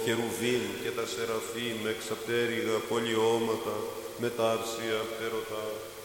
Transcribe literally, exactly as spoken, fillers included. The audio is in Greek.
χερουβίμ και τα σεραφείμ εξαπτέρυγα πολιώματα, μετάρσια πτερωτά.